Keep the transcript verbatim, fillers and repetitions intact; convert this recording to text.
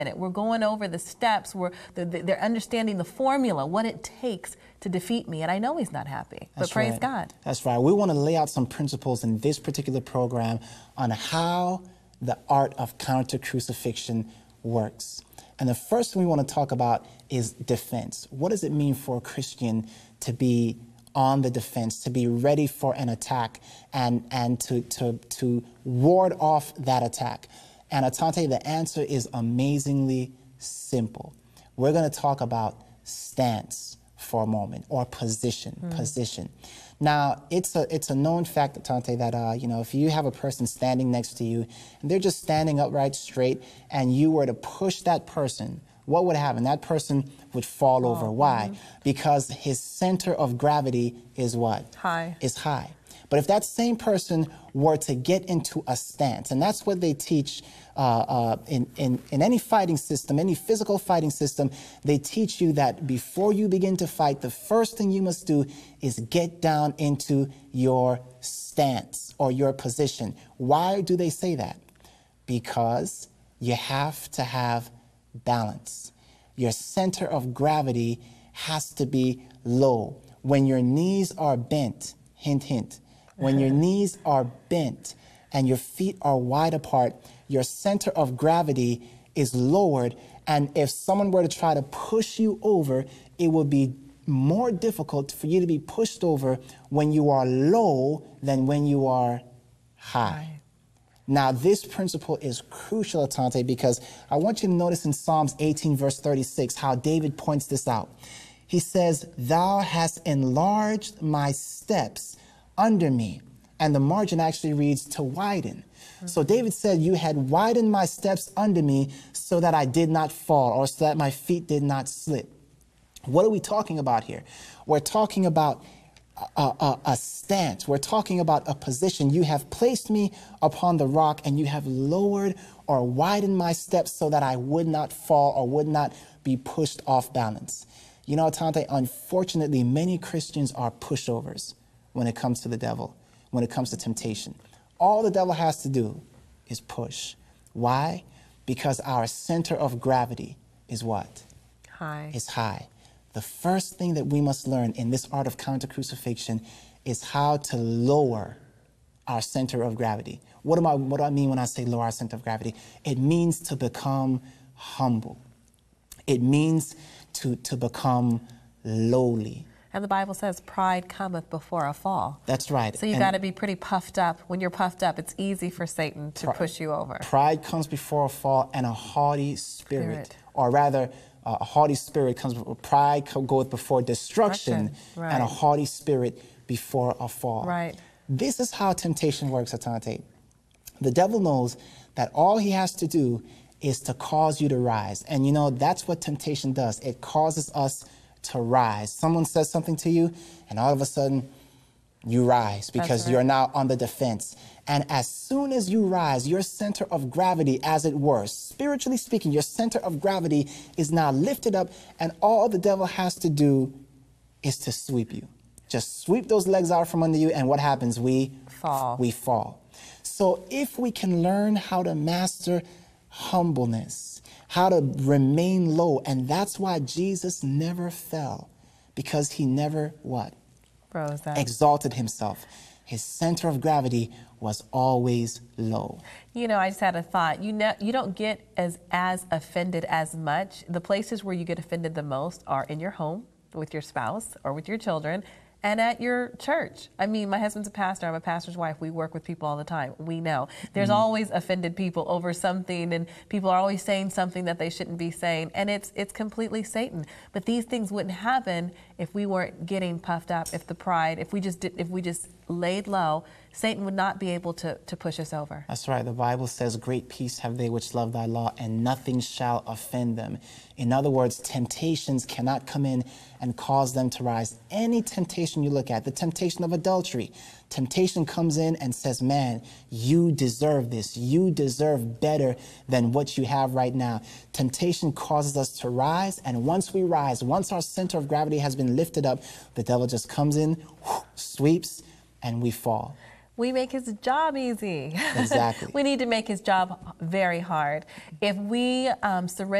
it. We're going over the steps. We're, they're understanding the formula, what it takes to defeat me. And I know he's not happy, but That's praise right. God. That's right. We want to lay out some principles in this particular program on how the art of counter-crucifixion works. And the first thing we want to talk about is defense. What does it mean for a Christian to be on the defense, to be ready for an attack and, and to, to, to ward off that attack? And Atante, the answer is amazingly simple. We're going to talk about stance for a moment, or position, mm. position. Now, it's a, it's a known fact, Atante, that, uh, you know, if you have a person standing next to you, and they're just standing upright straight, and you were to push that person, what would happen? That person would fall oh, over. Why? Mm-hmm. Because his center of gravity is what? High. Is high. But if that same person were to get into a stance, and that's what they teach uh, uh, in, in, in any fighting system, any physical fighting system, they teach you that before you begin to fight, the first thing you must do is get down into your stance or your position. Why do they say that? Because you have to have balance. Your center of gravity has to be low. When your knees are bent, hint, hint, when your knees are bent and your feet are wide apart, your center of gravity is lowered, and if someone were to try to push you over, it would be more difficult for you to be pushed over when you are low than when you are high. Now, this principle is crucial, Atante, because I want you to notice in Psalms eighteen, verse thirty-six, how David points this out. He says, "Thou hast enlarged my steps under me." And the margin actually reads, to widen. Mm-hmm. So David said, you had widened my steps under me so that I did not fall, or so that my feet did not slip. What are we talking about here? We're talking about a, a, a stance. We're talking about a position. You have placed me upon the rock, and you have lowered or widened my steps so that I would not fall or would not be pushed off balance. You know, Tante, unfortunately, many Christians are pushovers when it comes to the devil, when it comes to temptation. All the devil has to do is push. Why? Because our center of gravity is what? High. Is high. The first thing that we must learn in this art of counter-crucifixion is how to lower our center of gravity. What, am I, what do I mean when I say lower our center of gravity? It means to become humble. It means to, to become lowly. And the Bible says pride cometh before a fall. That's right. So you got to be pretty puffed up. When you're puffed up, it's easy for Satan to push you over. Pride comes before a fall, and a haughty spirit, spirit. or rather, uh, a haughty spirit comes before pride goeth before destruction, destruction. Right. And a haughty spirit before a fall. Right. This is how temptation works, Atante. The devil knows that all he has to do is to cause you to rise. And you know, that's what temptation does. It causes us to rise. Someone says something to you, and all of a sudden, you rise because right. you're now on the defense. And as soon as you rise, your center of gravity, as it were, spiritually speaking, your center of gravity is now lifted up, and all the devil has to do is to sweep you. Just sweep those legs out from under you, and what happens? We fall. We fall. So if we can learn how to master humbleness, how to remain low, and that's why Jesus never fell, because he never what? Rose up. Exalted himself. His center of gravity was always low. You know, I just had a thought. You know, you don't get as as offended as much. The places where you get offended the most are in your home, with your spouse, or with your children, and at your church. I mean, my husband's a pastor. I'm a pastor's wife. We work with people all the time. We know. There's mm. always offended people over something, and people are always saying something that they shouldn't be saying, and it's it's completely Satan. But these things wouldn't happen if we weren't getting puffed up, if the pride, if we just did, if we just laid low. Satan would not be able to, to push us over. That's right. The Bible says, great peace have they which love thy law, and nothing shall offend them. In other words, temptations cannot come in and cause them to rise. Any temptation you look at, the temptation of adultery, temptation comes in and says, man, you deserve this. You deserve better than what you have right now. Temptation causes us to rise, and once we rise, once our center of gravity has been lifted up, the devil just comes in, whoosh, sweeps, and we fall. we make his job easy. Exactly. We need to make his job very hard. If we um, surrender